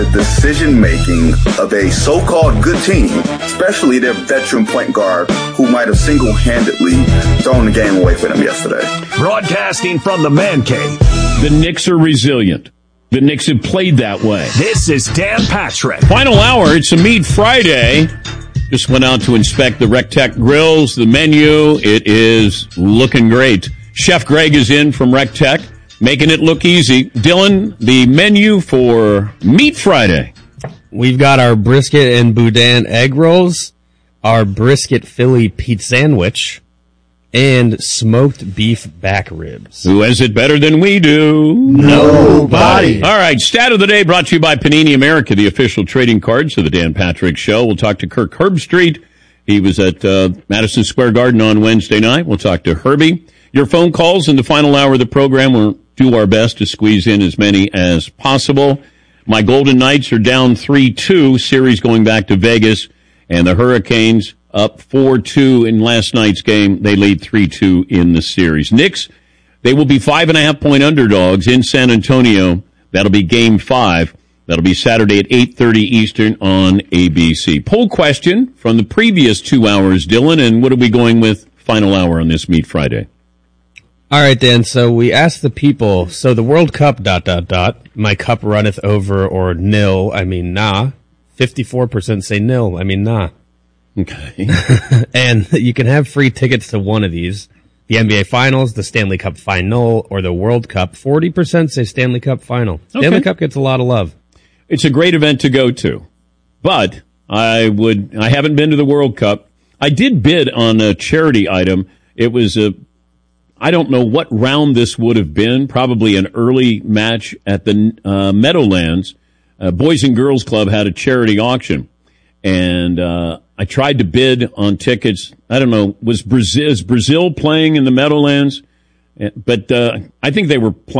The decision-making of a so-called good team, especially their veteran point guard who might have single-handedly thrown the game away for them yesterday. Broadcasting from the Man Cave. The Knicks are resilient. The Knicks have played that way. This is Dan Patrick. Final hour, it's a Meat Friday. Just went out to inspect the RecTech grills, the menu. It is looking great. Chef Greg is in from RecTech, making it look easy. Dylan, the menu for Meat Friday. We've got our brisket and boudin egg rolls, our brisket Philly pizza sandwich, and smoked beef back ribs. Who has it better than we do? Nobody. All right, stat of the day brought to you by Panini America, the official trading cards of the Dan Patrick Show. We'll talk to Kirk Herbstreit. He was at Madison Square Garden on Wednesday night. We'll talk to Herbie. Your phone calls in the final hour of the program. We'll do our best to squeeze in as many as possible. My Golden Knights are down 3-2, series going back to Vegas, and the Hurricanes up 4-2 in last night's game. They lead 3-2 in the series. Knicks, they will be 5.5-point underdogs in San Antonio. That'll be Game 5. That'll be Saturday at 8:30 Eastern on ABC. Poll question from the previous 2 hours, Dylan, and what are we going with final hour on this Meat Friday? All right, Dan, so we asked the people, so the World Cup, ... my cup runneth over, or nil, I mean nah. 54% say nil, I mean nah. Okay. And you can have free tickets to one of these. The NBA Finals, the Stanley Cup Final, or the World Cup. 40% say Stanley Cup Final. Stanley Cup gets a lot of love. It's a great event to go to. But I haven't been to the World Cup. I did bid on a charity item. It was I don't know what round this would have been, probably an early match at the Meadowlands. Boys and Girls Club had a charity auction. And I tried to bid on tickets. I don't know, is Brazil playing in the Meadowlands? But I think they were playing.